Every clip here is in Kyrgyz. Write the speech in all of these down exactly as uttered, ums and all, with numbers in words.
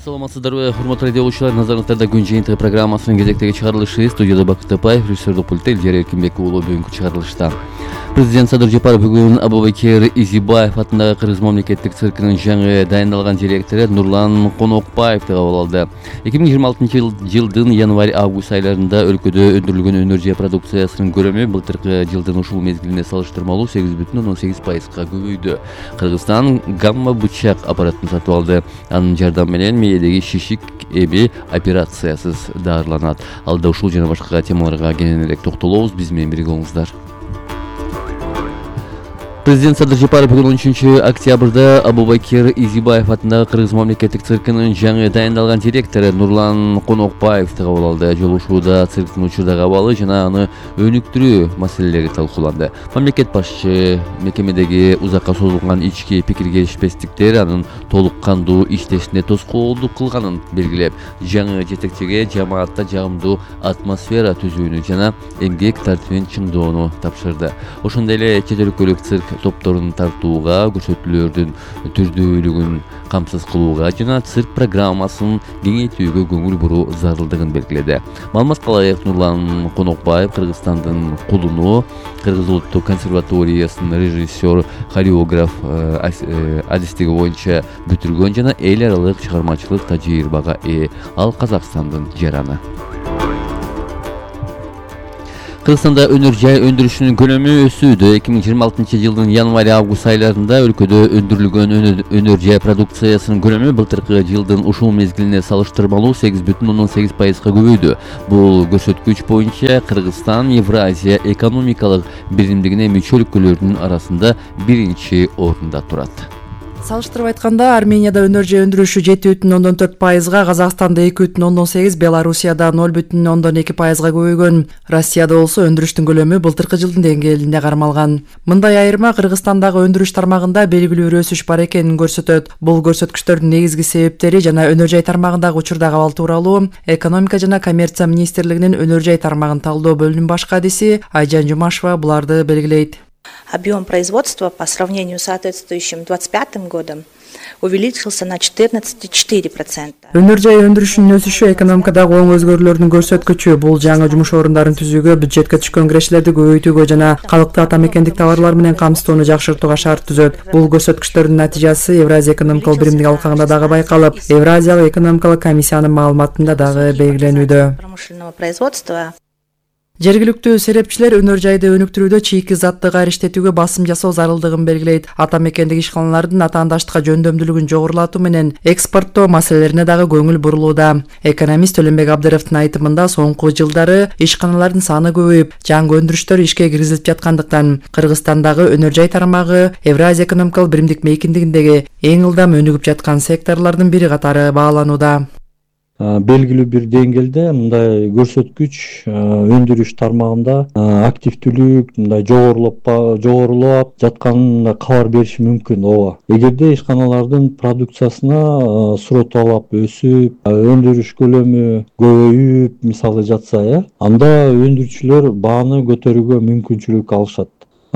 Саламатсыздарбы, урматтуу радио угуучулар, назарыңыздарда күн жыйынтыгы программасынын кезектеги чыгарылышы. Студияда Бакыт Тапаев, режиссердик пультта Элдер Эркинбек уулу. Бүгүнкү чыгарылышта президент Садыр Жапаров бүгүн Абубакир Изибаев атындагы Кыргыз мамлекеттик циркинин жаңы дайындалган директору Нурлан Конокбаевди кабыл алды. эки миң жыйырма алтынчы жылдын январь-август айларында өлкөдө өндүрүлгөн өнөр жай продукциясынын көлөмү былтыркы жылдын ушул мезгилине салыштырмалуу сегиз бүтүн ондон сегиз пайызга көбөйдү. Кыргызстан гамма бычак аппаратын сатып алды. Анын жардамы менен мээдеги шишик эби операциясыз даарыланат. Алда ушул жана башка темаларга кененирээк токтолобуз. Биз менен бирге болуңуздар. Президент Садыр Жапаров бүгүн он үчүнчү октябрда Абубакир Изибаев атындагы Кыргыз мамлекеттик циркинин жаңы дайындалган директору Нурлан Конокбаевди кабыл алды. Жолугушууда цирктин учурдагы абалы жана аны өнүктүрүү маселелери талкууланды. Мамлекет башчы мекемедеги узакка созулган ички пикир келишпестиктер анын толук кандуу иштешине тоскоолдук кылганын белгилеп, жаңы жетекчиге жамаатта жагымдуу атмосфера түзүүнү жана эмгек тартибин чыңдоону тапшырды. Ошондой эле чет өлкөлүк цирк топторун тартууга, көрсөтүүлөрдүн түрдүүлүгүн камсыз кылууга жана цирк программасын кеңейтүүгө көңүл буруу зарылдыгын белгиледи. Маалыматка ылайык, Нурлан Конокбаев Кыргызстандын кулуну, Кыргыз улуттук консерваториясынын режиссер, хореограф адистиги боюнча бүтүргөн жана эл аралык чыгармачылык тажрыйбага ээ. Ал Казакстандын жараны. Кыргызстанда өнөр жай өндүрүшүнүн көлөмү өсүүдө. эки миң жыйырма алтынчы жылдын январь-август айларында өлкөдө өндүрүлгөн өнөр жай продукциясынын көлөмү былтыркы жылдын ушул мезгилине салыштырмалуу сегиз бүтүн ондон сегиз пайызга көбөйдү. Бул көрсөткүч боюнча Кыргызстан Евразия экономикалык биримдигине мүчө өлкөлөрдүн арасында биринчи орунда турат. Салыштырып айтканда, Арменияда өнөр жай өндүрүшү жети бүтүн ондон төрт пайызга, Казакстанда эки бүтүн ондон сегиз, Белоруссияда ноль бүтүн ондон эки пайызга көбөйгөн. Россияда болсо өндүрүштүн көлөмү былтыркы жылдын деңгээлинде кармалган. Мындай айырма Кыргызстандагы өндүрүш тармагында белгилүү бир өсүш бар экенин көрсөтөт. Бул көрсөткүчтөрдүн негизги себептери жана өнөр жай тармагындагы учурдагы абал тууралуу Экономика жана коммерция министрлигинин өнөр жай тармагын талдоо бөлүмүнүн баш кадиси Айжан Жумашева буларды белгилейт. Объем производства по сравнению с соответствующим двадцать пятым годом увеличился на четырнадцать целых четыре десятых процента. Өнөр жай өндүрүшүнүн өсүшү экономикадагы оң өзгөрүүлөрдүн көрсөткүчү. Бул жаңы жумуш орундарын түзүүгө, бюджетке түшкөн кирештерди көбөйтүүгө жана калкты ата мекендик товарлар менен камсыздоону жакшыртууга шарт түзөт. Бул көрсөткүчтөрдүн натыйжасы Евразия экономикалык биримдиги алкагында дагы байкалып, Евразиялык экономикалык комиссиянын маалыматында дагы белгиленүүдө. Промышленного производства Жергиликтүү серепчилер өнөр жайды өнүктүрүүдө чийки затты кайриштетүүгө басым жасоо зарылдыгын белгилейт. Ата мекендик ишканалардын атаандаштыкка жөндөмдүүлүгүн жогорулатуу менен экспорттоо маселелерине дагы көңүл бурулууда. Экономист Төлөнбек Абдыровдун айтымында, соңку жылдары ишканалардын саны көбөйүп, жаңы өндүрүштөр ишке киргизилип жаткандыктан Кыргызстандагы өнөр жай тармагы Евразия экономикалык биримдик мейкиндигиндеги эң ылдам өнүгүп жаткан секторлордун бири катары бааланууда. Белгилүү бир деңгээлде мындай көрсөткүч өндүрүш тармагында активдүүлүк мындай жогорулап жогорулап жатканын кабар бериши мүмкүн. Ооба. Эгерде ишканалардын продукциясына суроо талап өсүп, өндүрүш көлөмү көбөйүп, мисалы жатса, э, анда өндүрүүчүлөр бааны көтөрүүгө мүмкүнчүлүк алышат.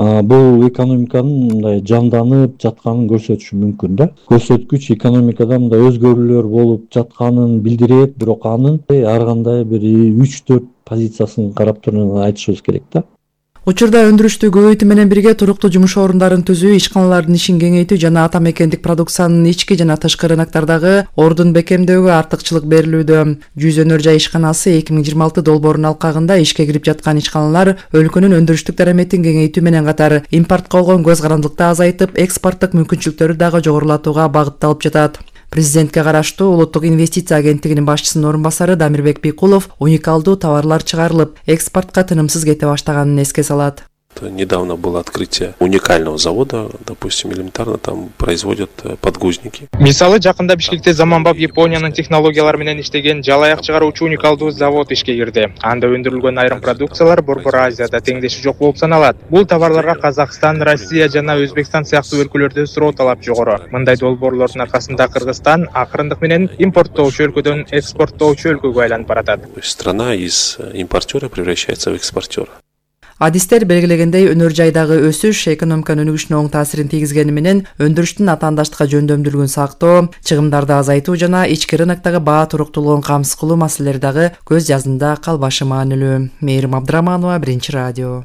Бул экономиканын мындай жанданып жатканын көрсөтүшү мүмкүн да. Көрсөткүч экономикада мындай өзгөрүүлөр болуп жатканын билдирет, бирок анын ар кандай бир үч төрт позициясын карап туруп айтышыбыз керек да. Учурда өндүрүштү көбөйтүү менен бирге туруктуу жумуш орундарын түзүү, ишканалардын ишин кеңейтүү жана ата мекендик продукциянын ички жана тышкы рыноктардагы ордун бекемдөөгө артыкчылык берилүүдө. Жүз өнөр жай ишканасы эки миң жыйырма алты долбоорунун алкагында ишке кирип жаткан ишканалар өлкөнүн өндүрүштүк дараметин кеңейтүү менен катар импортко болгон көз карандылыкты азайтып, экспорттук мүмкүнчүлүктөрү дагы жогорулатууга багытталып жатат. Президентке караштуу Улуттук инвестиция агенттигинин башчысынын орун басары Дамирбек Бейкулов уникалдуу товарлар чыгарылып, экспортко тынымсыз кете баштаганын эске салат. Недавно было открытие уникального завода, допустим, элементарно там производят подгузники. Мисалы, жакында Бишкекте заманбап Япониянын технологиялары менен иштеген жалаяк чыгаруучу уникалдуу завод ишке кирди. Анда өндүрүлгөн айрым продукциялар Борбор Азияда теңдеши жок болуп саналат. Бул товарларга Казакстан, Россия жана Өзбекстан сыяктуу өлкөлөрдө суроо талап жогору. Мындай долбоорлордун аркасында Кыргызстан акырындык менен импорттоочу өлкөдөн экспорттоочу өлкөгө айланып баратат. Страна из импортера превращается в экспортера. Адистер белгилегендей өнөр жайдагы өсүш экономиканын өнүгүшүнө оң таасирин тийгизгени менен өндүрүштүн атаандаштыкка жөндөмдүүлүгүн сактоо, чыгымдарды азайтуу жана ички рыноктогу баа туруктуулугун камсыз кылуу маселелери дагы көз жазында калбашы маанилүү. Мээрим Абдыраманова, Биринчи радио.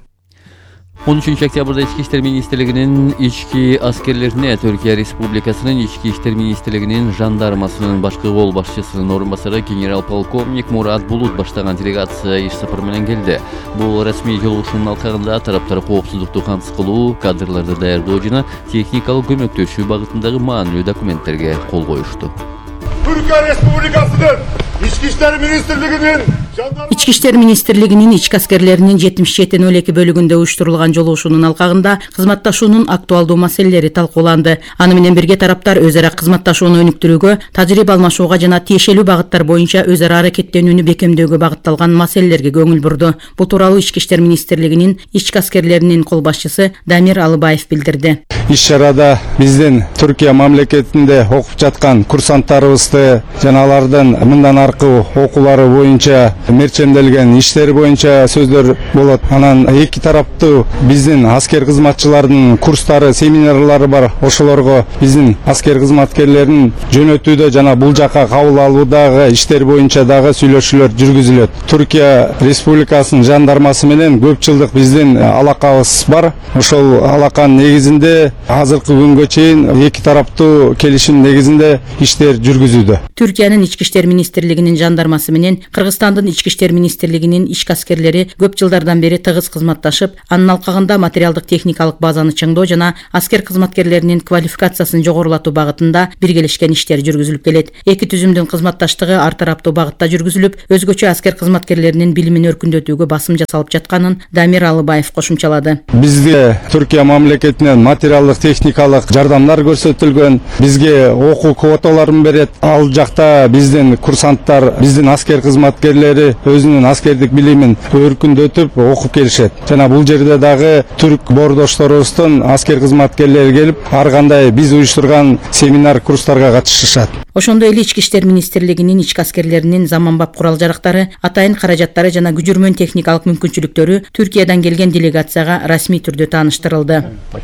он үчүнчү октябрда Ички иштер министрлигинин ички аскерлерине Түркия Республикасынын Ички иштер министрлигинин жандармасынын башкы кол башчысынын орун басары генерал-полковник Мурат Булут баштаган делегация иш сапар менен келди. Бул расмий жолугушуунун алкагында тараптар коопсуздукту камсыз кылуу, кадрларды даярдоо жана техникалык көмөктөшүү багытындагы маанилүү документтерге кол коюшту. Türkiye Respublikası'nın İçki İşleri Ministrliği'nin Ички иштер министрлигинин ички аскерлеринин жетимиш жети ноль эки бөлүгүндө уюштурулган жолугушуунун алкагында кызматташуунун актуалдуу маселелери талкууланды. Аны менен бирге тараптар өз ара кызматташууну өнүктүрүүгө, тажрыйба алмашууга жана тиешелүү багыттар боюнча өз ара аракеттенүүнү бекемдөөгө багытталган маселелерге көңүл бурду. Бул тууралуу Ички иштер министрлигинин ички аскерлеринин кол башчысы Дамир Алыбаев билдирди. Иш-чарада биздин Түркия мамлекетинде окуп жаткан курсанттарыбызды жана алардын мындан аркы окуулары боюнча мерченделген иштери боюнча сөздөр болот. Анан эки тараптуу биздин аскер кызматчылардын курстары, семинарлары бар. Ошолорго биздин аскер кызматкерлерин жөнөтүүдө жана бул жака кабыл алуудагы иштер боюнча дагы сүйлөшүүлөр жүргүзүлөт. Түркия Республикасынын жандармасы менен көп жылдык биздин алакабыз бар. Ошол алаканын негизинде азыркы күнгө чейин эки тараптуу келишим негизинде иштер жүргүзүүдө. Түркиянын ички иштер министрлигинин жандармасы менен Кыргызстандын ички иштер министрлигинин ички аскерлери көп жылдардан бери тыгыз кызматташып, анын алкагында материалдык техникалык базаны чыңдоо жана аскер кызматкерлеринин квалификациясын жогорулатуу багытында биргелешкен иштер жүргүзүлүп келет. Эки түзүмдүн кызматташтыгы ар тараптуу багытта жүргүзүлүп, өзгөчө аскер кызматкерлеринин билимин өркүндөтүүгө басым жасалып жатканын Дамир Алыбаев кошумчалады. Бизге Түркия мамлекетинен материалдык техникалык жардамдар көрсөтүлгөн. Бизге окуу квоталарын берет. Ал жакта биздин курсанттар, биздин аскер кызматкерлери өзүнүн аскердик билимин өркүндөтүп окуп келишет. Жана бул жерде дагы түрк боордошторубуздун аскер кызматкерлери келип, ар кандай биз уюштурган семинар курстарга катышышат. Ошондой эле ички иштер министрлигинин ички аскерлеринин заманбап курал жарактары, атайын каражаттары жана күжүрмөн техникалык мүмкүнчүлүктөрү Түркиядан келген делегацияга расмий түрдө тааныштырылды.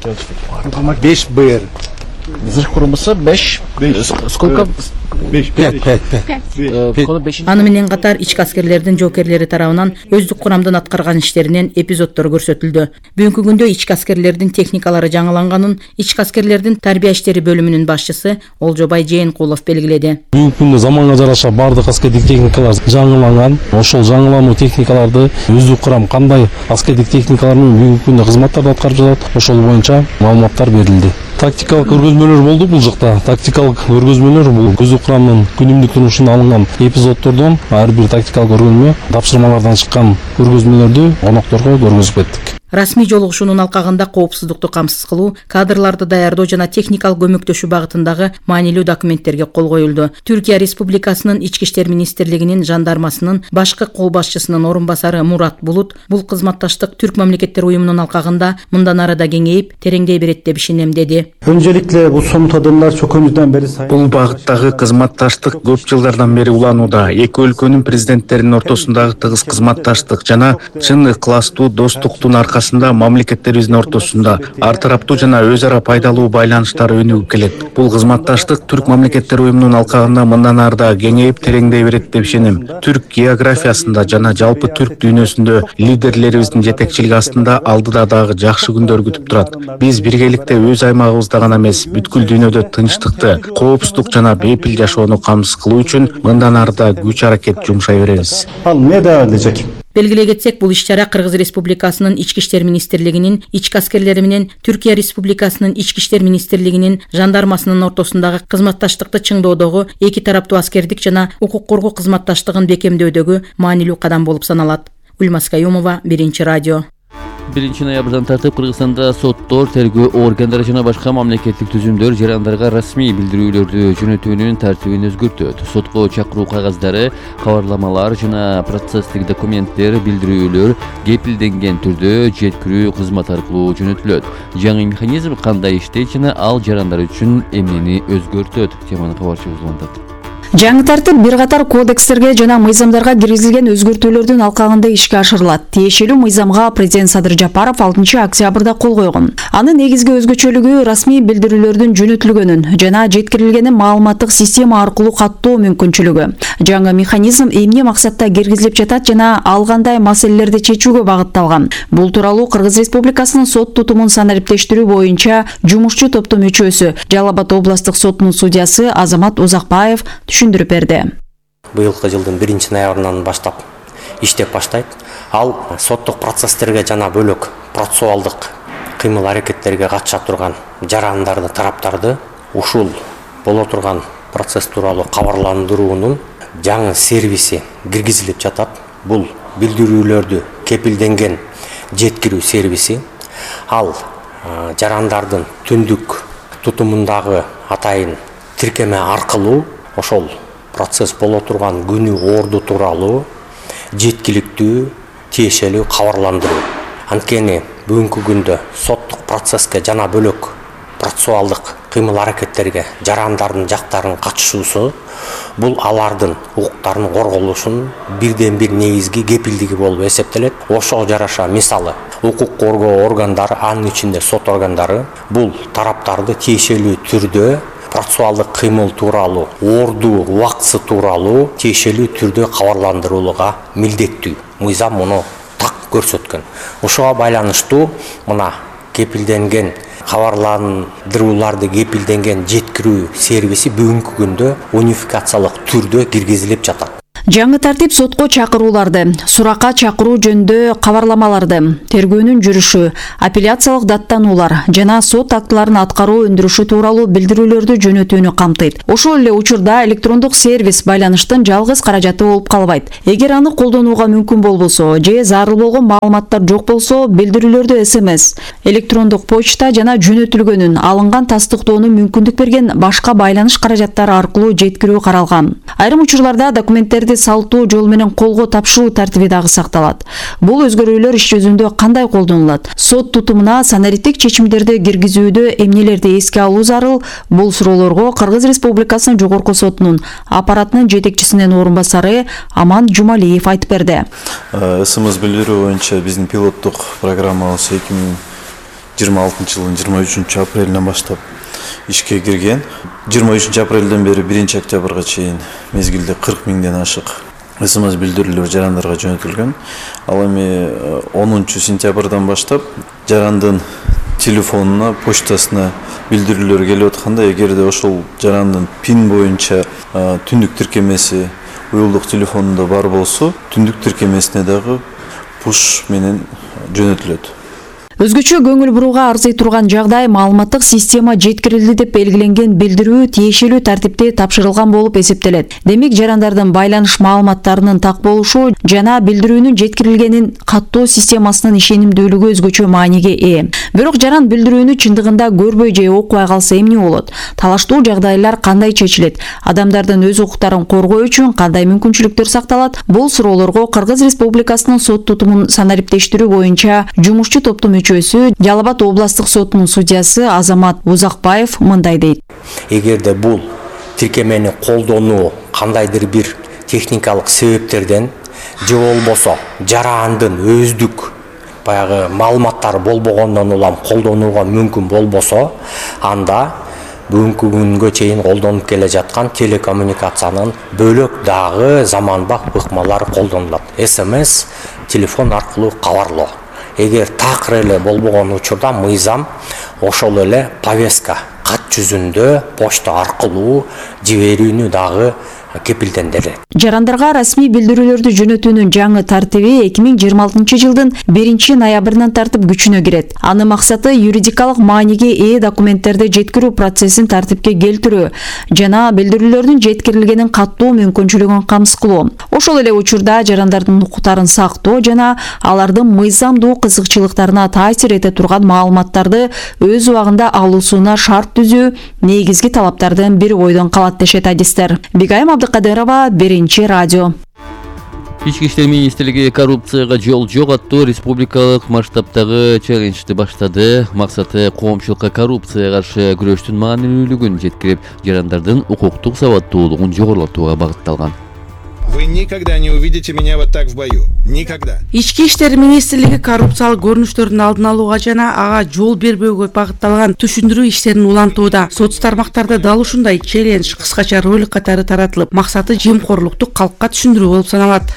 беш БР. Курмасы беш. Сколько? Аны менен катар ички аскерлердин жоокерлери тарабынан өздүк курамдын аткарган иштеринен эпизоддор көрсөтүлдү. Бүгүнкү күндө ички аскерлердин техникалары жаңыланганын ички аскерлердин тарбия иштери бөлүмүнүн башчысы Олжобай Жээнкулов белгиледи. Бүгүнкү күндө заманга жараша бардык аскердик техникалар жаңыланган. Ошол жаңылануу техникаларды өздүк курам кандай аскердик техникалар менен бүгүнкү күндө кызматтарды аткарып жатат, ошол боюнча маалыматтар берилди. Тактикалык көргөзмөлөр болду бул жакта. Тактикалык көргөзмөлөр бул өздүк курамдын күнүмдүк турмушунда алынган эпизоддордон ар бир тактикалык көргөзмө тапшырмалардан чыккан көргөзмөлөрдү конокторго көргөзүп кеттик. Расмий жолугушуунун алкагында коопсуздукту камсыз кылуу, кадрларды даярдоо жана техникалык көмөктөшүү багытындагы маанилүү документтерге кол коюлду. Түркия Республикасынын ички иштер министрлигинин жандармасынын башкы кол башчысынын орун басары Мурат Булут бул кызматташтык түрк мамлекеттер уюмунун алкагында мындан ары да кеңейип, тереңдей берет деп ишенем деди. Öncelikle bu somut adımlar çok önceden beri Бул багыттагы кызматташтык көп жылдардан бери уланууда. Эки өлкөнүн президенттеринин ортосундагы тыгыз кызматташтык жана чын ыкыластуу достуктун аркасында мамлекеттерибиздин ортосунда ар тараптуу жана өз ара пайдалуу байланыштар өнүгүп келет. Бул кызматташтык түрк мамлекеттер уюмунун алкагында мындан ары да кеңейип, тереңдей берет деп ишенем. Түрк географиясында жана жалпы түрк дүйнөсүндө лидерлерибиздин жетекчилиги астында алдыда дагы жакшы күндөр күтүп турат. Биз биргеликте өз аймагыбызда гана эмес, бүткүл дүйнөдө тынчтыкты, коопсуздук жана бейпил жашоону камсыз кылуу үчүн мындан ары да күч аракет жумшай беребиз. Al ne devam edecek? Белгилей кетсек, бул иш-чара Кыргыз Республикасынын ички иштер министрлигинин ички аскерлери менен Түркия Республикасынын ички иштер министрлигинин жандармасынын ортосундагы кызматташтыкты чыңдоодогу эки тараптуу аскердик жана укук коргоо кызматташтыгын бекемдөөдөгү маанилүү кадам болуп саналат. Гүлмаз Каюмова, Биринчи радио. биринчи ноябрдан тартып Кыргызстанда соттор, тергөө органдары жана башка мамлекеттик түзүмдөр жарандарга расмий билдирүүлөрдү жөнөтүүнүн тартибин өзгөртөт. Сотко чакыруу кагаздары, кабарламалар жана процесстик документтер, билдирүүлөр кепилденген түрдө жеткирүү кызмат аркылуу жөнөтүлөт. Жаңы механизм кандай иштейт жана ал жарандар үчүн эмнени өзгөртөт? Теманы кабарчыбыз улантат. Жаңы тартип бир катар кодекстерге жана мыйзамдарга киргизилген өзгөртүүлөрдүн алкагында ишке ашырылат. Тиешелүү мыйзамга президент Садыр Жапаров алтынчы октябрда кол койгон. Анын негизги өзгөчөлүгү расмий билдирүүлөрдүн жөнөтүлгөнүн жана жеткирилгенин маалыматтык система аркылуу каттоо мүмкүнчүлүгү. Жаңы механизм эмне максатта киргизилип жатат жана ал кандай маселелерди чечүүгө багытталган. Бул тууралуу Кыргыз Республикасынын сот тутумун санариптештирүү боюнча жумушчу топтун мүчөсү, Жалал Абад областык сотунун судьясы Азамат Узакбаев түшүндүрүп берди. Быйылкы жылдын биринчи ноябрынан баштап иштеп баштайт. Ал соттук процесстерге жана бөлөк процессуалдык кыймыл аракеттерге катыша турган жарандарды, тараптарды ушул боло турган процесс тууралуу кабарландыруунун жаңы сервиси киргизилип жатат. Бул билдирүүлөрдү кепилденген жеткирүү сервиси. Ал жарандардын түндүк тутумундагы атайын тиркеме аркылуу ошол процесс боло турган күнү орду тууралуу жеткиликтүү тиешелүү кабарландыруу. Анткени бүгүнкү күндө соттук процесске жана бөлөк процессуалдык кыймыл аракеттерге жарандардын жактарын катышуусу бул алардын укуктарынын корголушунун бирден бир негизги кепилдиги болуп эсептелет. Ошого жараша мисалы укук коргоо органдары, анын ичинде сот органдары бул тараптарды тиешелүү түрдө процессуалдык кыймыл тууралуу, орду, убактысы тууралуу тиешелүү түрдө кабарландырууга милдеттүү. Мыйзам муну так көрсөткөн. Ошого байланыштуу мына кепилденген кабарландырууларды кепилденген жеткирүү сервиси бүгүнкү күндө унификациялык түрдө киргизилип жатат. Жаңы тартип сотко чакырууларды, суракка чакыруу жөнүндө кабарламаларды, тергөөнүн жүрүшү, апелляциялык даттануулар жана сот актыларын аткаруу өндүрүшү тууралуу билдирүүлөрдү жөнөтүүнү камтыйт. Ошол эле учурда электрондук сервис байланыштын жалгыз каражаты болуп калбайт. Эгер аны колдонууга мүмкүн болбосо же зарыл болгон маалыматтар жок болсо, билдирүүлөрдү эс эм эс, электрондук почта жана жөнөтүлгөнүн алынган тастыктоону мүмкүндүк берген башка байланыш каражаттары аркылуу жеткирүү каралган. Айрым учурларда документтерди салтуу жол менен колго тапшыруу тартиби дагы сакталат. Бул өзгөрүүлөр иш жүзүндө кандай колдонулат? Сот тутумуна санариптик чечимдерди киргизүүдө эмнелерди эске алуу зарыл? Бул суроолорго Кыргыз Республикасынын жогорку сотунун аппаратынын жетекчисинин орун басары Аман Жумалиев айтып берди. эс эм эс билдирүү боюнча биздин пилоттук программабыз эки миң жыйырма алтынчы жылдын жыйырма үчүнчү апрелинен баштап ишке кирген. жыйырма үчүнчү апрелден бери биринчи октябрга чейин мезгилде кырк миңден ашык эс эм эс билдирүүлөр жарандарга жөнөтүлгөн. Ал эми онунчу сентябрдан баштап жарандын телефонуна, почтасына билдирүүлөр келип атканда, эгерде ошол жарандын пин боюнча түндүк тиркемеси уюлдук телефонунда бар болсо, түндүк тиркемесине дагы пуш менен жөнөтүлөт. Өзгөчө көңүл бурууга арзый турган жагдай маалыматтык система жеткирилди деп белгиленген билдирүү тиешелүү тартипте тапшырылган болуп эсептелет. Демек жарандардын байланыш маалыматтарынын так болушу жана билдирүүнүн жеткирилгенин каттоо системасынын ишенимдүүлүгү өзгөчө мааниге ээ. Бирок жаран билдирүүнү чындыгында көрбөй же окубай калса эмне болот? Талаштуу жагдайлар кандай чечилет? Адамдардын өз укуктарын коргоо үчүн кандай мүмкүнчүлүктөр сакталат? Бул суроолорго Кыргыз Республикасынын сот тутумун санариптештирүү боюнча жумушчу топтун Жалал Абад областык сотунун судьясы Азамат Узакбаев мындай дейт. Эгерде бул тиркемени колдонуу кандайдыр бир техникалык себептерден же болбосо жарандын өздүк баягы маалыматтары болбогондон улам колдонууга мүмкүн болбосо, анда бүгүнкү күнгө чейин колдонуп келе жаткан телекоммуникациянын бөлөк дагы заманбап ыкмалары колдонулат. эс эм эс, телефон аркылуу кабарлоо. Эгер такыр эле болбогон учурда мыйзам ошол эле повестка кат жүзүндө почта аркылуу жиберүүнү дагы кепилдендирет. Жарандарга расмий билдирүүлөрдү жөнөтүүнүн жаңы тартиби эки миң жыйырма алтынчы жылдын биринчи ноябрынан тартып күчүнө кирет. Анын максаты юридикалык мааниге ээ документтерди жеткирүү процессин тартипке келтирүү жана билдирүүлөрдүн жеткирилгенин каттоо мүмкүнчүлүгүн камсыз кылуу. Ошол эле учурда жарандардын укуктарын сактоо жана алардын мыйзамдуу кызыкчылыктарына таасир эте турган маалыматтарды өз убагында алуусуна шарт түзүү негизги талаптардын бири бойдон калат дешет адистер. Бигайым Абдыкадырова, Биринчи радио. Ички иштер министрлиги коррупцияга жол жок аттуу республикалык масштабтагы челленджди баштады. Максаты коомчулукка коррупцияга каршы күрөштүн маанилүүлүгүн жеткирип, жарандардын укуктук сабаттуулугун жогорулатууга багытталган. Вы никогда не увидите меня вот так в бою. Никогда. Ички иштер министрлиги коррупциялык көрүнүштөрдүн алдын алууга жана ага жол бербөөгө багытталган түшүндүрүү иштерин улантууда. Соц тармактарда дал ушундай челлендж кыскача ролик катары таратылып, максаты жемкорлукту калкка түшүндүрүү болуп саналат.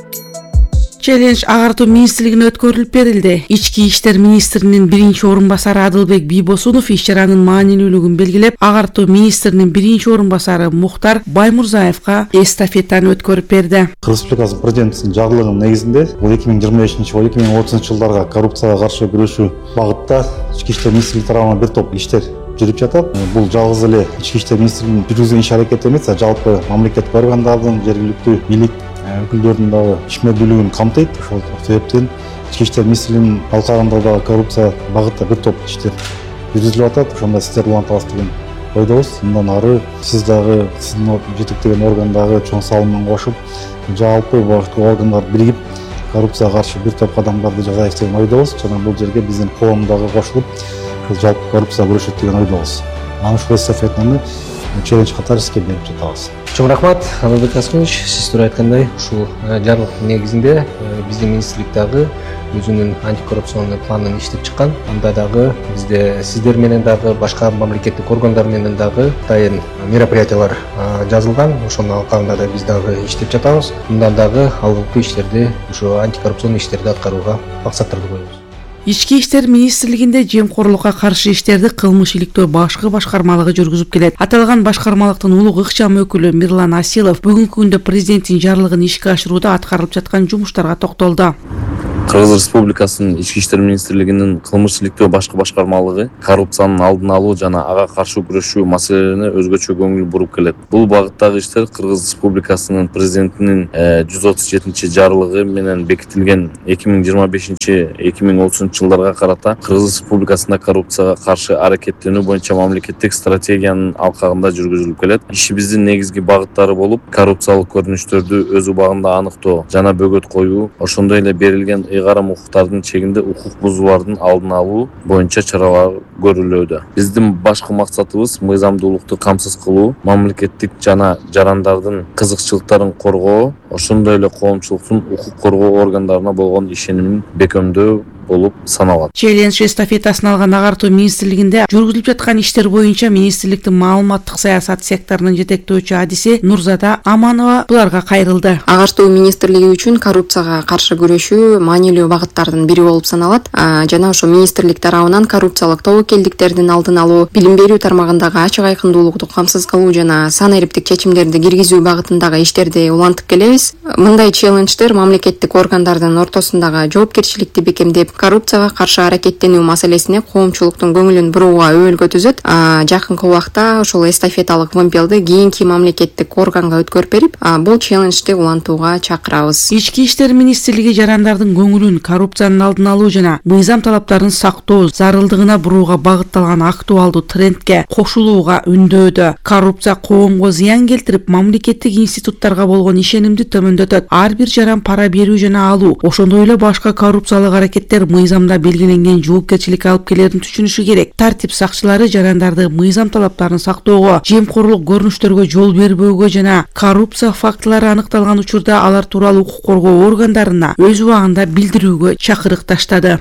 Челлендж агартуу министрлигине өткөрүлүп берилди. Ички иштер министринин биринчи орун басары Адылбек Бийбосунов иш чаранын маанилүүлүгүн белгилеп, агартуу министринин биринчи орун басары Мухтар Баймурзаевка эстафетаны өткөрүп берди. Кыргыз Республикасы президентинин жарлыгынын негизинде бул эки миң жыйырма бешинчи — эки миң отузунчу жылдарга коррупцияга каршы күрөшүү багытта ички иштер министрлиги тарабынан бир топ иштер жүрүп жатат. Бул жалгыз эле ички иштер министрлигинин жүргүзгөн иш аракети эмес, жалпы мамлекеттик органдардын, жергиликтүү бийлик өкүлдөрдүн дагы ишмердүүлүгүн камтыйт. Ошол себептен ички иштер министрлигинин алкагында дагы коррупция багытта бир топ иштер жүргүзүлүп атат. Ошондо сиздер уланта аласыз деген ойдобуз. Мындан ары сиз дагы сиздин жетектеген орган дагы чоң салымын кошуп, жалпы башкы органдар биригип коррупцияга каршы бир топ кадамдарды жасайбыз деген ойдобуз. Жана бул жерге биздин коом дагы кошулуп, жалпы коррупцияга күрөшөт деген ойдобуз. Анан ушул эстафетаны челлендж катары иске берип жатабыз. Чоң рахмат, Албек Асканович. Сиз тура айткандай, ушул жарлык негизинде биздин министрлик дагы өзүнүн антикоррупционный планын иштеп чыккан. Анда дагы бизде сиздер менен дагы башка мамлекеттик органдар менен дагы дайын мероприятиялар жазылган. Ошонун алкагында да биз дагы иштеп жатабыз. Мындан дагы алгылкы иштерди, ушу антикоррупционный иштерди аткарууга максаттарды коебуз. Ички иштер министрлигинде жемкорлукка каршы иштерди кылмыш иликтөө башкы башкармалыгы жүргүзүп келет. Аталган башкармалыктын улуг ыкчам өкүлү Мирлан Асилов бүгүнкү күндө президенттин жарлыгын ишке ашырууда аткарылып жаткан жумуштарга токтолду. Кыргыз Республикасынын Ички иштер министрлигинин кылмыш иликтөө башкы башкармалыгы коррупциянын алдын алуу жана ага каршы күрөшүү маселелерине өзгөчө көңүл буруп келет. Бул багыттагы иштер Кыргыз Республикасынын президентинин жүз отуз жетинчи жарлыгы менен бекитилген эки миң жыйырма бешинчи — эки миң отузунчу жылдарга карата Кыргыз Республикасында коррупцияга каршы аракеттенүү боюнча мамлекеттик стратегиянын алкагында жүргүзүлүп келет. Ишибиздин негизги багыттары болуп, коррупциялык көрүнүштөрдү өз убагында аныктоо жана бөгөт коюу, ошондой эле берилген ыйгарым укуктардын чегинде укук бузуулардын алдын алуу боюнча чаралар көрүлүүдө. Биздин башкы максатыбыз мыйзамдуулукту камсыз кылуу, мамлекеттик жана жарандардын кызыкчылыктарын коргоо, ошондой эле коомчулуктун укук коргоо органдарына болгон ишенимин бекемдөө болуп саналат. Челлендж эстафетасын алган агартуу министрлигинде жүргүзүлүп жаткан иштер боюнча министрликтин маалыматтык саясат секторунун жетектөөчү адиси Нурзада Аманова буларга кайрылды. Агартуу министрлиги үчүн коррупцияга каршы күрөшүү маанилүү багыттардын бири болуп саналат. Жана ошо министрлик тарабынан коррупциялык тобокелдиктердин алдын алуу, билим берүү тармагындагы ачык айкындуулукту камсыз кылуу жана сан эриптик чечимдерди киргизүү багытындагы иштерди улантып келебиз. Мындай челлендждер мамлекеттик органдардын ортосундагы жоопкерчиликти бекемдеп, коррупцияга каршы аракеттенүү маселесине коомчулуктун көңүлүн бурууга өбөлгө түзөт. Жакынкы убакта ошол эстафеталык вымпелди кийинки мамлекеттик органга өткөрүп берип, бул челленджди улантууга чакырабыз. Ички иштер министрлиги жарандардын көңүлүн коррупциянын алдын алуу жана мыйзам талаптарын сактоо зарылдыгына бурууга багытталган актуалдуу трендке кошулууга үндөөдө. Коррупция коомго зыян келтирип, мамлекеттик институттарга болгон ишенимди төмөндөтөт. Ар бир жаран пара берүү жана алуу, ошондой эле башка коррупциялык аракеттер мыйзамда белгиленген жоопкерчилик алып келерин түшүнүшү керек. Тартип сакчылары жарандарды мыйзам талаптарын сактоого, жемкорлук көрүнүштөргө жол бербөөгө жана коррупция фактылары аныкталган учурда алар тууралуу укук коргоо органдарына өз убагында билдирүүгө чакырык таштады.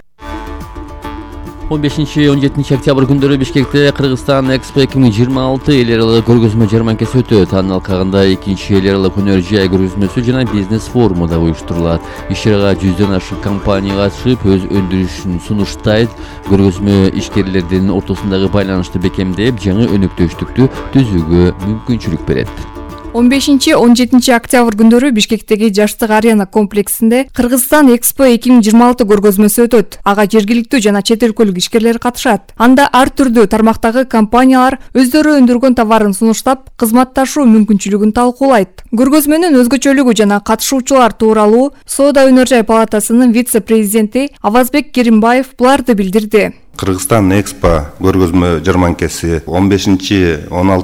он бешинчи — он жетинчи октябрь күндөрү Бишкекте Кыргызстан Экспо эки миң жыйырма алты эл аралык көргөзмө жарманкасы өтөт. Анын алкагында экинчи эл аралык өнөр жай көргөзмөсү жана бизнес форуму да уюштурулат. Иш-чарага жүздөн ашык компания катышып, өз өндүрүшүн сунуштайт. Көргөзмө ишкерлердин ортосундагы байланышты бекемдеп, жаңы өнөктөштүктү түзүүгө мүмкүнчүлүк берет. он бешинчи — он жетинчи октябрь күндөрү Бишкектеги Жаштык арена комплексинде Кыргызстан Экспо эки миң жыйырма алты көргөзмөсү өтөт. Ага жергиликтүү жана чет өлкөлүк ишкерлер катышат. Анда ар түрдүү тармактагы компаниялар өздөрү өндүргөн товарын сунуштап, кызматташуу мүмкүнчүлүгүн талкуулайт. Көргөзмөнүн өзгөчөлүгү жана катышуучулар тууралуу Соода өнөр жай палатасынын вице-президенти Авазбек Керимбаев буларды билдирди. Кыргызстан Экспо көргөзмө жарманкасы он бешинчи — он алтынчы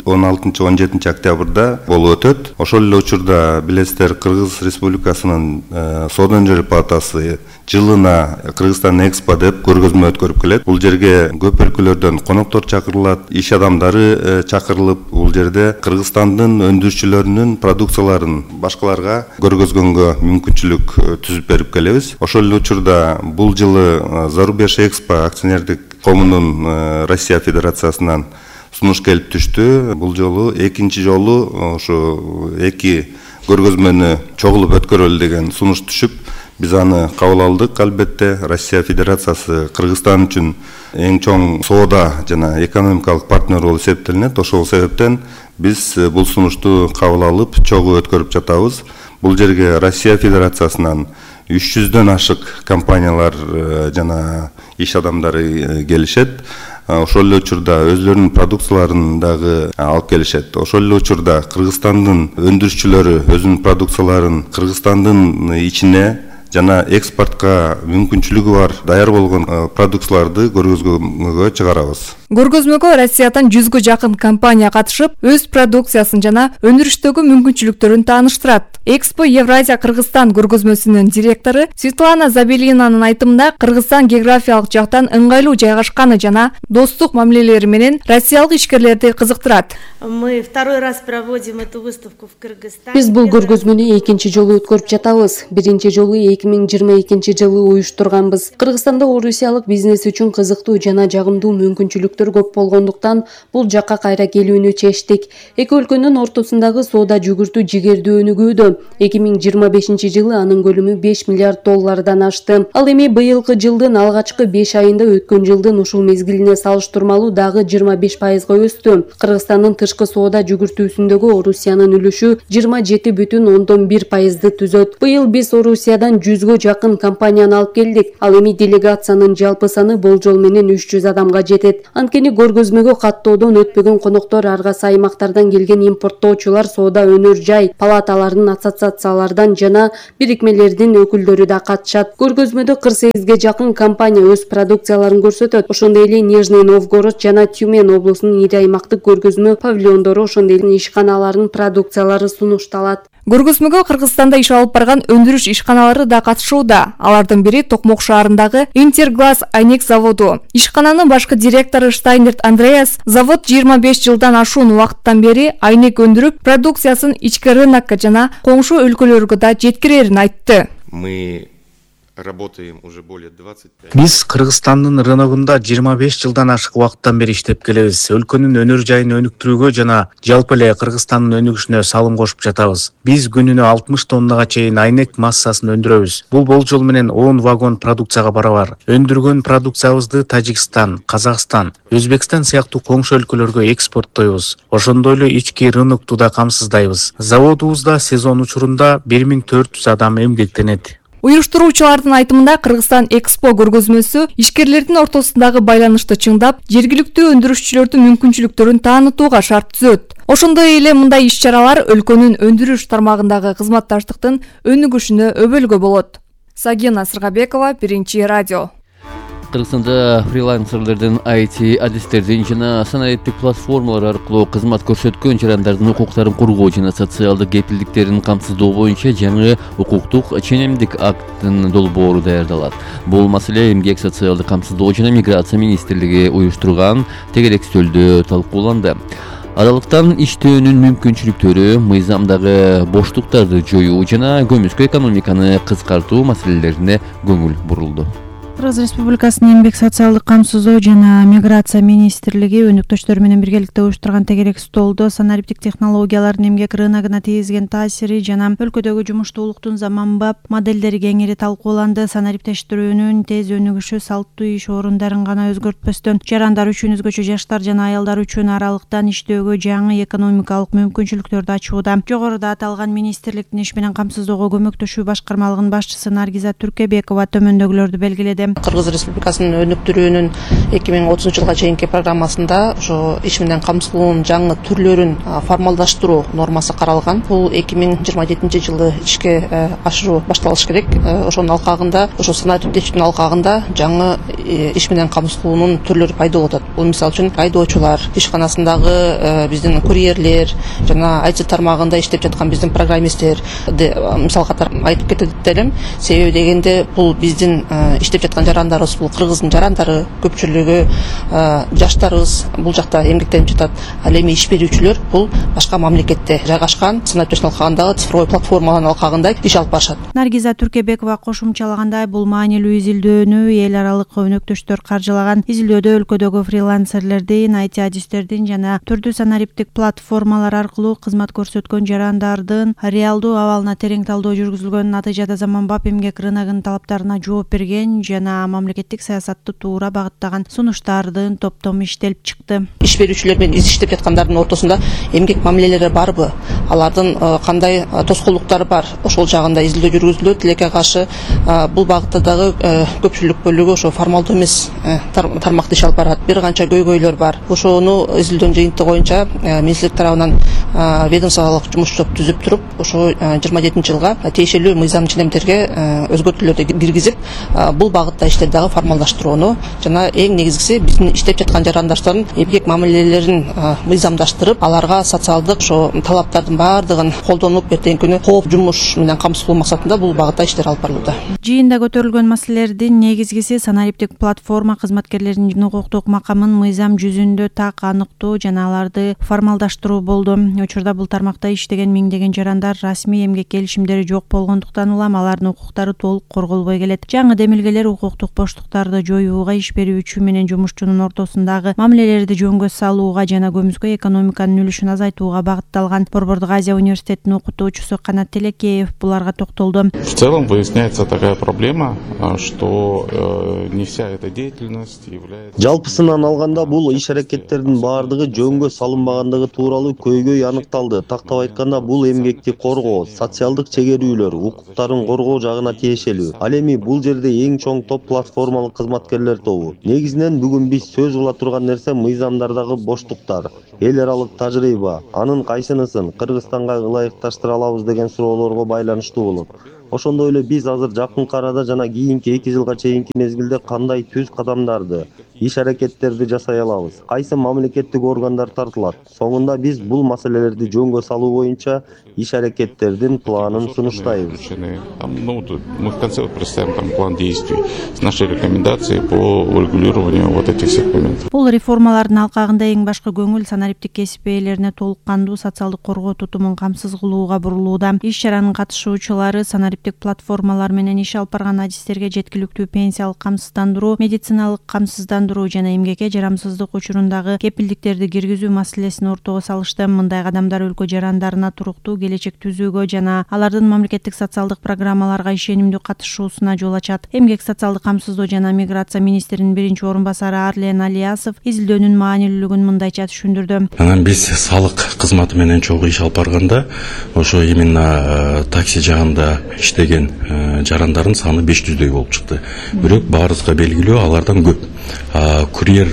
он алтынчы он жетинчи октябрда болуп өтөт. Ошол эле учурда билесиздер, Кыргыз Республикасынын соода өнөр палатасы жылына Кыргызстан Экспо деп көргөзмө өткөрүп келет. Бул жерге көп өлкөлөрдөн коноктор чакырылат, иш адамдары чакырылып, бул жерде Кыргызстандын өндүрүүчүлөрүнүн продукцияларын башкаларга көргөзгөнгө мүмкүнчүлүк түзүп берип келебиз. Ошол эле учурда бул жылы Зарубеж Экспо акционердик коомунун Россия Федерациясынан сунуш келип түштү. Бул жолу экинчи жолу ошо эки көргөзмөнү чогулуп өткөрөлү деген сунуш түшүп, биз аны кабыл алдык. Албетте Россия Федерациясы Кыргызстан үчүн эң чоң соода жана экономикалык партнер болуп эсептелинет. Ошол себептен биз бул сунушту кабыл алып, чогуу өткөрүп жатабыз. Бул жерге Россия Федерациясынан үч жүздөн ашык компаниялар жана иш адамдары келишет. Ошол эле учурда өзлөрүнүн продукцияларын дагы алып келишет. Ошол эле учурда Кыргызстандын өндүрүүчүлөрү өзүнүн продукцияларын Кыргызстандын ичине жана экспортко мүмкүнчүлүгү бар даяр болгон продукцияларды көргөзмөгө чыгарабыз. Көргөзмөгө Россиядан жүзгө жакын компания катышып, өз продукциясын жана өндүрүштөгү мүмкүнчүлүктөрүн тааныштырат. Экспо Евразия Кыргызстан көргөзмөсүнүн директору Светлана Забелинанын айтымында, Кыргызстан географиялык жактан ыңгайлуу жайгашканы жана достук мамилелери менен россиялык ишкерлерди кызыктырат. Мы второй раз проводим эту выставку в Кыргызстане. Биз бул көргөзмөнү экинчи жолу өткөрүп жатабыз. Биринчи жолу эки миң жыйырма экинчи жылы уюштурганбыз. Кыргызстанда орусиялык бизнес үчүн кызыктуу жана жагымдуу мүмкүнчүлүктөр көп болгондуктан бул жакка кайра келүүнү чечтик. Эки өлкөнүн ортосундагы соода жүгүртүү жигердүү өнүгүүдө. эки миң жыйырма бешинчи жылы анын көлөмү беш миллиард доллардан ашты. Ал эми быйылкы жылдын алгачкы беш айында өткөн жылдын ушул мезгилине салыштырмалуу дагы жыйырма беш пайызга өстү. Кыргызстандын тышкы соода жүгүртүүсүндөгү Орусиянын үлүшү жыйырма жети бүтүн ондон бир пайызды түзөт. Быйыл биз Орусиядан жүзгө жакын компанияны алып келдик. Ал эми делегациянын жалпы саны болжол менен үч жүз адамга жетет. Анткени көргөзмөгө каттоодон өтпөгөн коноктор ар кайсы аймактардан келген импорттоочулар, соода өнөр жай палаталарынын ассоциациялардан жана бирикмелердин өкүлдөрү да катышат. Көргөзмөдө кырк сегизге жакын компания өз продукцияларын көрсөтөт. Ошондой эле Нижний Новгород жана Тюмень облусунун ири аймактык көргөзмө павильондору, ошондой эле ишканаларынын продукциялары сунушталат. Көргөзмөгө Кыргызстанда иш алып барган өндүрүш ишканалары да катышууда. Алардын бири Токмок шаарындагы Интерглаз Айнек заводу. Ишкананын башкы директору Штайнерт Андреас, завод жыйырма беш жылдан ашуун убакыттан бери айнек өндүрүп, продукциясын ички рынокко жана коңшу өлкөлөргө да жеткирерин айтты. Мы работаем уже более двадцати пяти. Биз Кыргызстандын рыногунда жыйырма беш жылдан ашык убакыттан бери иштеп келебиз. Өлкөнүн өнөр жайын өнүктүрүүгө жана жалпы эле Кыргызстандын өнүгүшүнө салым кошуп жатабыз. Биз күнүнө алтымыш тоннага чейин айнек массасын өндүрөбүз. Бул болжол менен он вагон продукцияга барабар. Өндүргөн продукциябызды Тажикстан, Казакстан, Өзбекстан сыяктуу коңшу өлкөлөргө экспорттойбуз. Ошондой эле ички рынокту да камсыздайбыз. Заводубузда сезон учурунда бир миң төрт жүз адам эмгектенет. Уюштуруучулардын айтымында, Кыргызстан Экспо көргөзмөсү ишкерлердин ортосундагы байланышты чыңдап, жергиликтүү өндүрүшчүлөрдүн мүмкүнчүлүктөрүн таанытууга шарт түзөт. Ошондой эле мындай иш-чаралар өлкөнүн өндүрүш тармагындагы кызматташтыктын өнүгүшүнө өбөлгө болот. Сагина Сыргабекова, Биринчи радио. Кыргызстанда фрилансерлердин ай ти адистердин жана санариптик платформалар аркылуу кызмат көрсөткөн жарандардын укуктарын коргоо жана социалдык кепилдиктерин камсыздоо боюнча жаңы укуктук ченемдик акттын долбоору даярдалат. Бул маселе Эмгек социалдык камсыздоо жана миграция министрлиги уюштурган тегеректөөлдө талкууланды. Адалыктан иштөөнүн мүмкүнчүлүктөрү, мыйзамдагы боштуктарды жоюу жана көмүскө экономиканы кыскартуу маселелерине көңүл бурулду. Кыргыз Республикасынын Эмгек социалдык камсыздоо жана миграция министрлиги өнөктөштөр менен биргеликте уюштурган тегерек столдо санариптик технологиялардын эмгек рыногуна тийгизген таасири жана өлкөдөгү жумуштуулуктун заманбап моделдери кеңири талкууланды. Санариптештирүүнүн тез өнүгүшү салттуу иш орундарын гана өзгөртпөстөн, жарандар үчүн, өзгөчө жаштар жана аялдар үчүн аралыктан иштөөгө жаңы экономикалык мүмкүнчүлүктөрдү ачууда. Жогоруда аталган министрликтин иш менен камсыздоого көмөктөшүү башкармалыгынын башчысы Наргиза Түркебекова төмөндөгүлөрдү белгиледи. билдирди. Кыргыз Республикасынын өнүктүрүүнүн эки миң отузунчу жылга чейинки программасында ошо иш менен камсыздоонун жаңы түрлөрүн формалдаштыруу нормасы каралган. Бул эки миң жыйырма жетинчи жылы ишке ашыруу башталыш керек. Ошонун алкагында, ошо санариптештин алкагында жаңы иш менен камсыздоонун түрлөрү пайда болот. Бул мисалы үчүн айдоочулар, ишканасындагы биздин курьерлер, жана ай ти тармагында иштеп жаткан биздин программисттер мисал катары айтып кетет элем. Себеби дегенде бул биздин иштеп жаткан жарандарыбыз, бул кыргыздын жарандары, көпчүлүгү жаштарыбыз бул жакта эмгектенип жатат. Ал эми иш берүүчүлөр бул башка мамлекетте жайгашкан санариптештин алкагындагы цифровой платформалардын алкагында иш алып барышат. Наргиза Түркебекова кошумчалагандай, бул маанилүү изилдөөнү эл аралык өнөктөштөр каржылаган. Изилдөөдө өлкөдөгү фрилансерлердин, ай ти адистердин жана түрдүү санариптик платформалар аркылуу кызмат көрсөткөн жарандардын реалдуу абалына терең талдоо жүргүзүлгөн. Натыйжада заманбап эмгек рыногунун талаптарына жооп берген жана мамлекеттик саясатты туура багыттаган сунуштардын топтому иштелип чыкты. Иш берүүчүлөр менен иштеп жаткандардын ортосунда эмгек мамилелери барбы? Алардын кандай тоскоолдуктары бар? Ошол жагында изилдөө жүргүзүлөт. Тилекке каршы бул багытта дагы көпчүлүк бөлүгү ошо формалдуу эмес тармакта иш алып барат. Бир канча көйгөйлөр бар. Ошону изилдөөнүн жыйынтыгы боюнча министрлик тарабынан ведомстволук жумуш топ түзүп туруп, ошо жыйырма жетинчи жылга тиешелүү мыйзам ченемдерге өзгөртүүлөрдү киргизип, бул багытта иштерди дагы формалдаштырууну жана эң негизгиси биздин иштеп жаткан жарандаштардын эмгек мамилелерин мыйзамдаштырып, аларга социалдык ошо талаптардын баардыгын колдонуп, эртеңки күнү кооп жумуш менен камсыздоо максатында бул багытта иштер алып барылууда. Жыйында көтөрүлгөн маселелердин негизгиси санариптик платформа кызматкерлеринин укуктук макамын мыйзам жүзүндө так аныктоо жана аларды формалдаштыруу болду. Учурда бул тармакта иштеген миңдеген жарандар расмий эмгек келишимдери жок болгондуктан улам алардын укуктары толук корголбой келет. Жаңы демилгелер укуктук боштуктарды жоюуга, иш берүүчү менен жумушчунун ортосундагы мамилелерди жөнгө салууга жана көмүскө экономиканын үлүшүн азайтууга багытталган. Борбордук Азия университетинин окутуучусу Канат Телекеев буларга токтолду. В целом выясняется такая проблема, что не вся эта деятельность является. Жалпысынан алганда бул иш аракеттердин баардыгы жөнгө салынбагандыгы тууралуу көйгөй аныкталды. Тактап айтканда, бул эмгекти коргоо, социалдык чегерүүлөр, укуктарын коргоо жагына тиешелүү. Ал эми бул жерде эң чоң топ платформалык кызматкерлер тобу. Негизинен бүгүн биз сөз кыла турган нерсе мыйзамдардагы боштуктар, эл аралык тажрыйба, анын кайсынысын Кыргызстанга ылайыкташтыра алабыз деген суроолорго байланыштуу болот. Ошондой эле биз азыр жакынкы арада жана кийинки эки жылга чейинки мезгилде кандай түз кадамдарды, иш аракеттерди жасай алабыз, кайсы мамлекеттик органдар тартылат. Соңунда биз бул маселелерди жөнгө салуу боюнча иш аракеттердин планын сунуштайбыз. Ну, мы в конце представим там план действий с нашей рекомендацией по урегулированию вот этих всех моментов. Бул реформалардын алкагында эң башкы көңүл санариптик кесип ээлерине толук кандуу социалдык коргоо тутумун камсыз кылууга бурулууда. Иш чаранын катышуучулары санариптик платформалар менен иш алып барган адистерге жеткиликтүү пенсиялык камсыздандыруу, медициналык камсыздандыруу жана эмгекке жарамсыздык учурундагы кепилдиктерди киргизүү маселесин ортого салышты. Мындай кадамдар өлкө жарандарына туруктуу келечек түзүүгө жана алардын мамлекеттик социалдык программаларга ишенимдүү катышуусуна жол ачат. Эмгек, социалдык камсыздоо жана миграция министринин биринчи орун басары Арлен Алиясов изилдөөнүн маанилүүлүгүн мындайча түшүндүрдү. Анан биз салык кызматы менен чогуу иш алып барганда, ошо именно такси жагында иштеген жарандардын саны беш жүздөй болуп чыкты. Бирок баарыбызга белгилүү, алардан көп. Курьер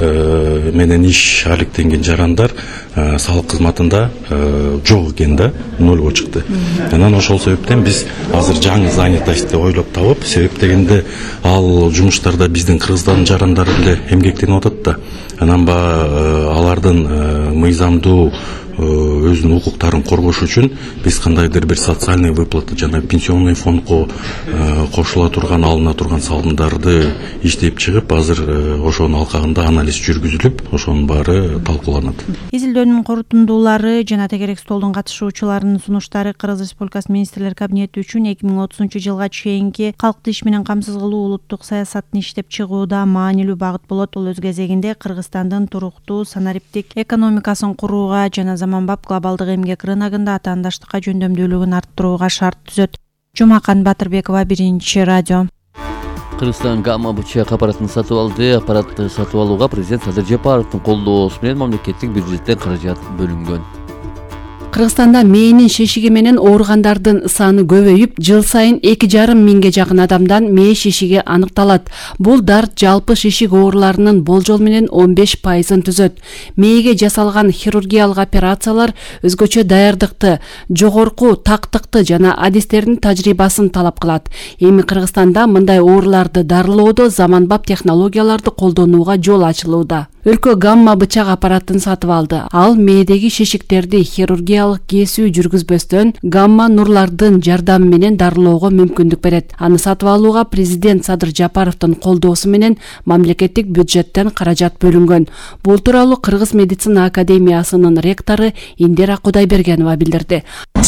менен иш алектенген жарандар салык кызматында жок экен да, нолго чыкты. Анан ошол себептен биз азыр жаңы занятость ойлоп табып, себеп дегенде ал жумуштарда биздин Кыргызстан жарандары эле эмгектенип атат да. Анан ба алардын мыйзамдуу өзүнүн укуктарын коргош үчүн биз кандайдыр бир социальный выплата жана пенсионный фондко кошула турган, алына турган салымдарды иштеп чыгып, азыр ошонун алкагында анализ жүргүзүлүп, ошонун баары талкууланат. Изилдөөнүн корутундуулары жана тегерек столдун катышуучуларынын сунуштары Кыргыз Республикасы министрлер кабинети үчүн эки миң отузунчу жылга чейинки калкты иш менен камсыз кылуу улуттук саясатын иштеп чыгууда маанилүү багыт болот. Ол өз кезегинде Кыргызстандын туруктуу санариптик экономикасын курууга жана заманбап глобалдык эмгек рыногунда атаандаштыкка жөндөмдүүлүгүн арттырууга шарт түзөт. Жумакан Батырбекова, Биринчи радио. Кыргызстан гамма бычак аппаратын сатып алды. Аппаратты сатып алууга президент Садыр Жапаровдун колдоосу менен мамлекеттик бюджеттен каражат бөлүнгөн. Кыргызстанда мээнин шешиги менен ооругандардын саны көбөйүп, жыл сайын эки жарым миңге жакын адамдан мээ шешиги аныкталат. Бул дарт жалпы шешик ооруларынын болжол менен он беш пайызын түзөт. Мээге жасалган хирургиялык операциялар өзгөчө даярдыкты, жогорку тактыкты жана адистердин тажрыйбасын талап кылат. Эми Кыргызстанда мындай ооруларды дарылоодо заманбап технологияларды колдонууга жол ачылууда. Өлкө гамма бычак аппаратын сатып алды. Ал мээдеги шешиктерди хирургиялык кесүү жүргүзбөстөн гамма нурлардын жардамы менен дарылоого мүмкүндүк берет. Аны сатып алууга президент Садыр Жапаровдун колдоосу менен мамлекеттик бюджеттен каражат бөлүнгөн. Бул тууралуу Кыргыз медицина академиясынын ректору Индира Кудайбергенова билдирди.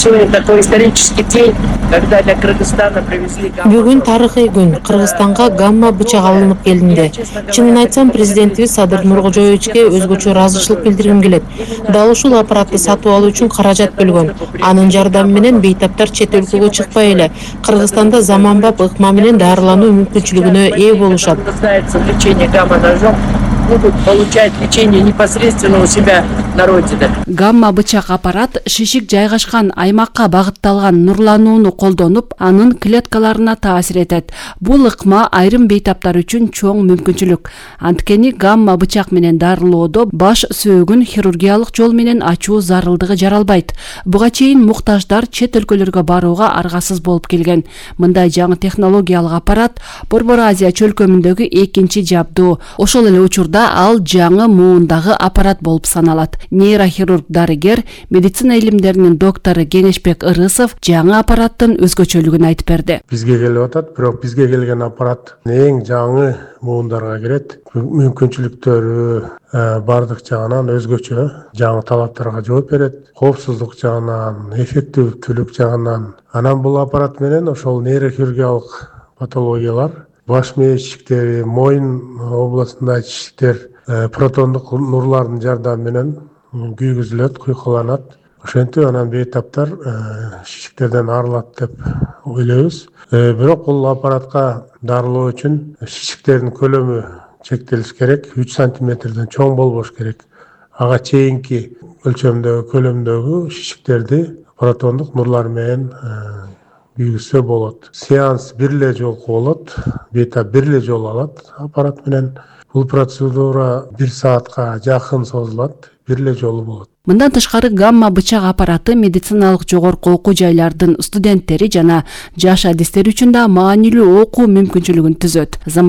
Бүгүн тарыхый күн. Кыргызстанга гамма бычак алынып келинди. Чынын айтсам, президентибиз Садыр Нуркожоевичке өзгөчө ыраазычылык билдиргим келет. Дал ушул аппаратты сатып алуу үчүн каражат бөлгөн. Анын жардамы менен бейтаптар чет өлкөгө чыкпай эле Кыргызстанда заманбап ыкма менен дарылануу мүмкүнчүлүгүнө ээ болушат. Будут получать лечение непосредственно у себя на родине. Гамма бычак аппарат шишик жайгашкан аймакка багытталган нурланууну колдонуп, анын клеткаларына таасир этет. Бул ыкма айрым бейтаптар үчүн чоң мүмкүнчүлүк. Анткени гамма бычак менен дарылоодо баш сөөгүн хирургиялык жол менен ачуу зарылдыгы жаралбайт. Буга чейин муктаждар чет өлкөлөргө барууга аргасыз болуп келген. Мындай жаңы технологиялык аппарат Борбор Азия чөлкөмүндөгү экинчи жабдуу. Ошол эле учурда ал жаңы муундагы аппарат болуп саналат. Нейрохирург дарыгер, медицина илимдеринин доктору Кеңешбек Ырысов жаңы аппараттын өзгөчөлүгүн айтып берди. Бизге келип атат, бирок бизге келген аппарат эң жаңы муундарга кирет. Мүмкүнчүлүктөрү бардык жагынан өзгөчө, жаңы талаптарга жооп берет. Коопсуздук жагынан, эффективдүүлүк жагынан. Анан бул аппарат менен ошол нейрохирургиялык патологиялар, баш мээ шишиктери, мойын областындагы шишиктер протондук нурлардын жардамы менен күйгүзүлөт, куйкуланат. Ошентип анан бейтаптар шишиктерден арылат деп ойлойбуз. Бирок бул аппаратка дарылоо үчүн шишиктердин көлөмү чектелиш керек, үч сантиметрден чоң болбош керек. Ага чейинки өлчөмдөгү, көлөмдөгү шишиктерди протондук нурлар менен күйгүзсө болот. Сеанс бир эле жолку болот, бейтап бир эле жол алат аппарат менен. Бул процедура бир саатка жакын созулат, бир эле жолу болот. Мындан тышкары гамма бычак аппараты медициналык жогорку окуу жайлардын студенттери жана жаш адистер үчүн да маанилүү окуу мүмкүнчүлүгүн түзөт.